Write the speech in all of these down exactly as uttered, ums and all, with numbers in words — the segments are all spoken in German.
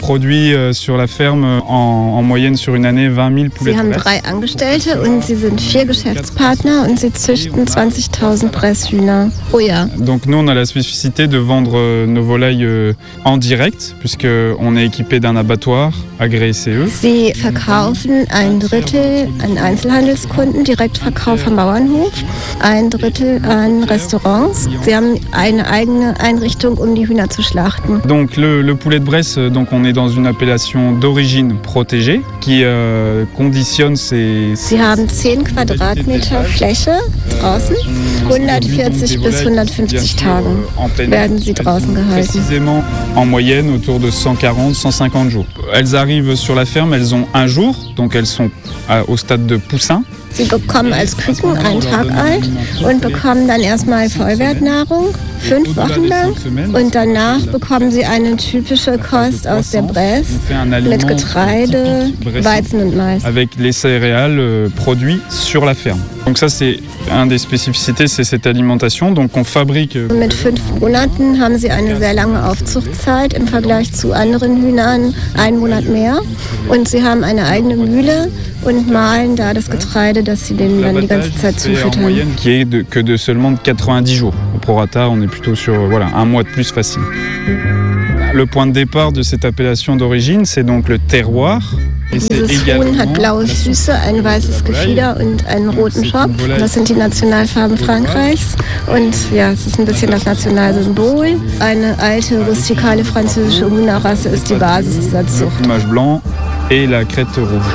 produit sur la ferme en, en moyenne sur une année vingt mille poulets. Sie haben drei Angestellte und sie sind vier Geschäftspartner und sie züchten zwanzigtausend Presshühner pro Jahr. Donc nous, on a la spécificité de vendre nos volailles en direct, puisqu'on est équipé d'un abattoir agréé C E. Sie verkaufen ein Drittel an Einzelhandelskunden, Direktverkauf am Bauernhof, ein Drittel an Restaurants. Sie haben eine eigene Einrichtung, um die Hühner zu schlachten. Donc le, le poulet de Bresse, donc on est dans une appellation d'origine protégée qui euh, conditionne ces... Sie haben zehn Quadratmeter Fläche draußen, hundertvierzig bis hundertfünfzig Tage werden sie draußen gehalten. Précisément en moyenne autour de cent quarante à cent cinquante jours. Elles arrivent sur la ferme, elles ont un jour, donc elles sont à, au stade de poussin. Sie bekommen als Küken einen Tag alt und bekommen dann erstmal Vollwertnahrung, fünf Wochen lang. Und danach bekommen sie eine typische Kost aus der Bresse mit Getreide, Weizen und Mais. Avec les céréales euh, produits sur la ferme. Donc ça c'est une des spécificités, c'est cette alimentation. Donc on fabrique. Mit fünf Monaten haben sie eine sehr lange Aufzuchtzeit im Vergleich zu anderen Hühnern, einen Monat mehr. Und sie haben eine eigene Mühle und mahlen da das Getreide, das sie denen dann die ganze Zeit zufüttern. Qui est de, que de seulement quatre-vingt-dix jours. Au prorata, on est plutôt sur voilà, un mois de plus facile. Le point de départ de cette appellation d'origine, c'est donc le terroir. Dieses Huhn hat blaue Füße, ein weißes Gefieder und einen roten Schopf. Das sind die Nationalfarben Frankreichs. Und ja, es ist ein bisschen das Nationalsymbol. Eine alte, rustikale französische Hühnerrasse ist die Basis dieser Zucht. Le plumage blanc et la crête rouge.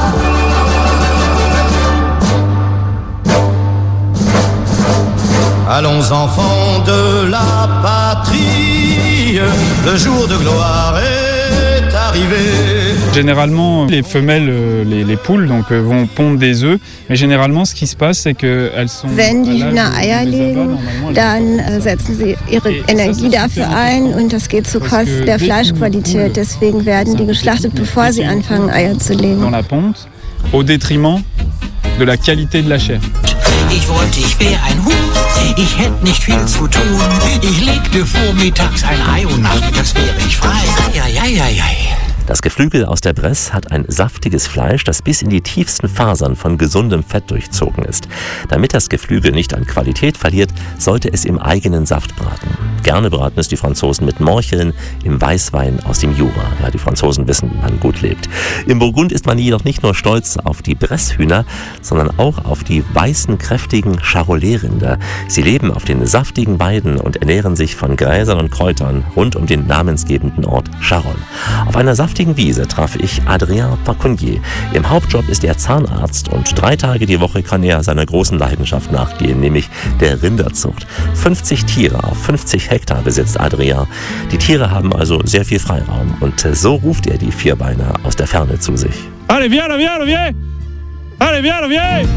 Allons enfants de la patrie, le jour de gloire est arrivé. Généralement, les femelles, les, les poules, donc, vont pondre des œufs. Mais généralement, ce qui se passe, c'est qu'elles sont... Wenn die Hühner Eier legen, dann setzen sie ihre Energie dafür ein und das geht zu Kosten der Fleischqualität. Deswegen werden die geschlachtet, bevor sie anfangen, Eier zu legen. Dans la ponte, au détriment de la qualité de la chair. Ich wollte, ich wär ein Huhn, ich hätte nicht viel zu tun. Ich legte vormittags ein Ei und nachmittags wäre ich frei. Ei, ei, ei, ei, ei. Das Geflügel aus der Bresse hat ein saftiges Fleisch, das bis in die tiefsten Fasern von gesundem Fett durchzogen ist. Damit das Geflügel nicht an Qualität verliert, sollte es im eigenen Saft braten. Gerne braten es die Franzosen mit Morcheln im Weißwein aus dem Jura. Ja, die Franzosen wissen, wie man gut lebt. Im Burgund ist man jedoch nicht nur stolz auf die Bresshühner, sondern auch auf die weißen, kräftigen Charolais-Rinder. Sie leben auf den saftigen Weiden und ernähren sich von Gräsern und Kräutern rund um den namensgebenden Ort Charolles. Auf einer saftigen Wiese traf ich Adrien Paconier. Im Hauptjob ist er Zahnarzt und drei Tage die Woche kann er seiner großen Leidenschaft nachgehen, nämlich der Rinderzucht. fünfzig Tiere auf fünfzig Hektar besitzt Adrien. Die Tiere haben also sehr viel Freiraum und so ruft er die Vierbeiner aus der Ferne zu sich. Allez, viens, viens, viens! Allez, viens, viens!